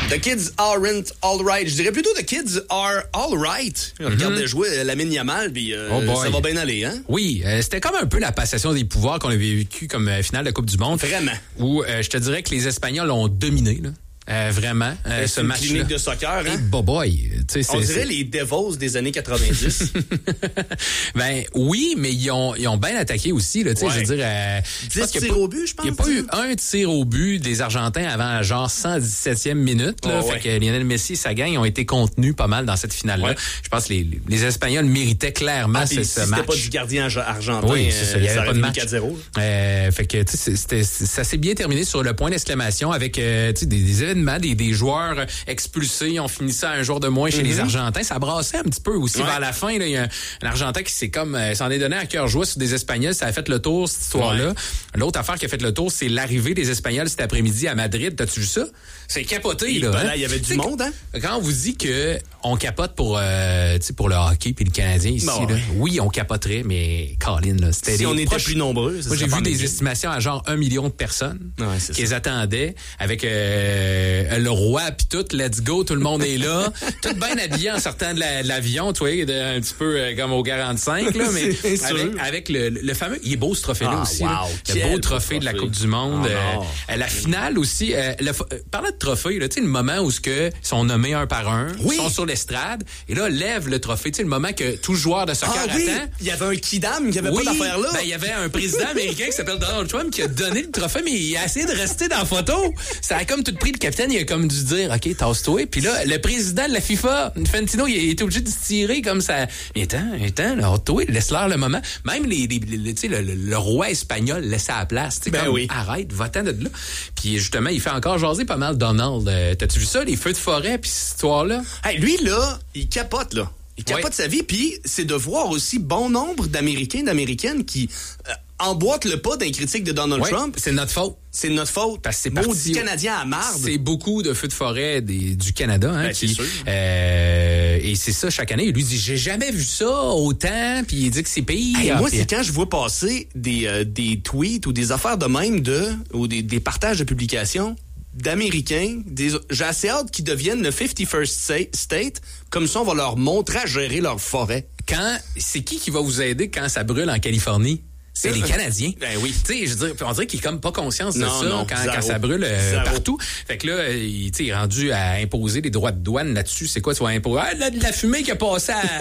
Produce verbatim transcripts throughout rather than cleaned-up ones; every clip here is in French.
The kids aren't all right. Je dirais plutôt the kids are all right. Mm-hmm. Regarde jouer Lamine Yamal, puis euh, oh ça va bien aller, hein? Oui, euh, c'était comme un peu la passation des pouvoirs qu'on avait vécu comme euh, finale de Coupe du Monde. Vraiment. Où euh, je te dirais que les Espagnols ont dominé, là. Euh, vraiment, euh, ce match-là. C'est une clinique de soccer, hein? Hey, boy, c'est, on dirait c'est... les Devils des années quatre-vingt-dix. Ben oui, mais ils ont, ils ont bien attaqué aussi. Là, ouais. Je veux dire, euh, dix tirs au but, je pense. Il n'y a pas eu un tir au but des Argentins avant genre cent dix-septième minute. Là, oh, fait ouais. que Lionel Messi et sa gang ont été contenus pas mal dans cette finale-là. Ouais. Je pense que les, les Espagnols méritaient clairement ah, ce, ce si match. C'était pas du gardien argentin. Oui, c'est ça. Il n'y avait pas de match. quatre zéro. Euh, fait que, tu sais, c'était, ça s'est bien terminé sur le point d'exclamation avec euh, des, des événements, des, des joueurs expulsés, on finit ça un jour de moins chez mm-hmm. les Argentins. Ça brassait un petit peu aussi ouais. vers la fin. Il y a un, un Argentin qui s'est comme euh, s'en est donné à cœur joie sur des Espagnols. Ça a fait le tour, cette histoire-là. Ouais. L'autre affaire qui a fait le tour, c'est l'arrivée des Espagnols cet après-midi à Madrid. T'as-tu vu ça? C'est capoté, là. Ben là, il y avait du monde, hein? Quand on vous dit que on capote pour, euh, pour le hockey puis le Canadien ici, bon, là, ouais. oui, on capoterait, mais Colin, là, c'était si des on était proches... plus nombreux. Moi, j'ai vu des estimations à genre un million de personnes ouais, qui les attendaient avec euh, le roi puis tout, let's go, tout le monde est là, tout bien habillé en sortant de, la, de l'avion, tu vois, de, un petit peu euh, comme au quarante-cinq, là, mais avec, avec le, le fameux, il est beau ce trophée-là ah, aussi, wow, là, le beau trophée de la Coupe du Monde, oh, euh, la finale aussi, euh, le, euh, parlant de trophée, là, tu sais, le moment où ce que sont nommés un par un, oui. sont sur l'estrade, et là, lève le trophée, tu sais, le moment que tout joueur de soccer ah, oui. attend. Il y avait un kidam qui avait oui, pas d'affaire là. Ben, il y avait un président américain qui s'appelle Donald Trump qui a donné le trophée, mais il a essayé de rester dans la photo. Ça a comme tout pris, le capitaine, il a comme dû dire, OK, tasse-toi. Puis là, le président de la FIFA, Infantino, il était obligé de se tirer comme ça. Mais attends, attends, là, toi, laisse-leur le moment. Même les, les, les tu sais, le, le, le roi espagnol laissait à la place. Ben comme, oui. Arrête, va-t'en de là. Puis justement, il fait encore jaser pas mal Donald. Euh, t'as-tu vu ça, les feux de forêt, puis cette histoire-là? Hey, lui, là, il capote, là. Il capote ouais. sa vie, puis c'est de voir aussi bon nombre d'Américains, d'Américaines qui euh, emboîtent le pas d'un critique de Donald ouais, Trump. C'est notre faute. C'est notre faute. Parce que c'est maudit Canadien à marde. C'est beaucoup de feux de forêt des, du Canada. Hein, ben, puis, c'est sûr. Euh, et c'est ça chaque année. Il lui dit, j'ai jamais vu ça autant. Puis il dit que c'est pire. Hey, moi, puis... c'est quand je vois passer des, euh, des tweets ou des affaires de même de, ou des, des partages de publications d'Américains, des, j'ai assez hâte qu'ils deviennent le fifty-first state, comme ça on va leur montrer à gérer leur forêt. Quand, c'est qui qui va vous aider quand ça brûle en Californie? C'est les Canadiens. Ben oui. Tu sais, je veux dire, on dirait qu'il n'a comme pas conscience de non, ça non, quand, quand ça brûle euh, partout. Fait que là, il, il est rendu à imposer des droits de douane là-dessus. C'est quoi, tu vas imposer? Ah, là, de la fumée qui a passé à...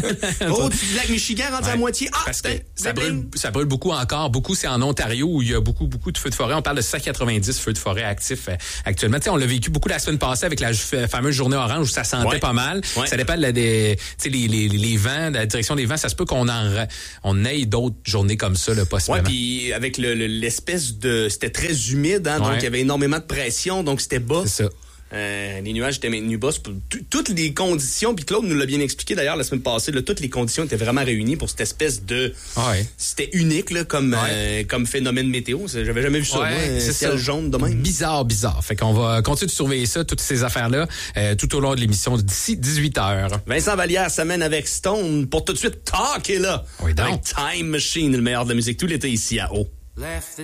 oh, du lac Michigan rendu ouais. à moitié. Ah, parce que ça brûle, ça brûle beaucoup encore. Beaucoup, c'est en Ontario où il y a beaucoup, beaucoup de feux de forêt. On parle de cent quatre-vingt-dix feux de forêt actifs euh, actuellement. Tu sais, on l'a vécu beaucoup la semaine passée avec la f- fameuse journée orange où ça sentait ouais. pas mal. Ouais. Ça dépend de la, des, tu sais, les, les, les vents, de la direction des vents. Ça se peut qu'on en, on ait d'autres journées comme ça, là, possiblement. Ouais, puis avec le, le, l'espèce de... C'était très humide, hein, ouais. donc il y avait énormément de pression, donc c'était bas. C'est ça. Euh, les nuages étaient maintenus bas. Toutes les conditions, puis Claude nous l'a bien expliqué d'ailleurs la semaine passée, là, toutes les conditions étaient vraiment réunies pour cette espèce de... Ouais. C'était unique là, comme, ouais. euh, comme phénomène météo. J'avais jamais vu ça, ouais, moi, c'est ciel ça. jaune de même. Bizarre, bizarre. Fait qu'on va continuer de surveiller ça, toutes ces affaires-là, euh, tout au long de l'émission d'ici dix-huit heures. Vincent Vallière s'amène avec Stone pour tout de suite Talk est là. Oui, donc. Avec Time Machine, le meilleur de la musique tout l'été ici à Haut. Left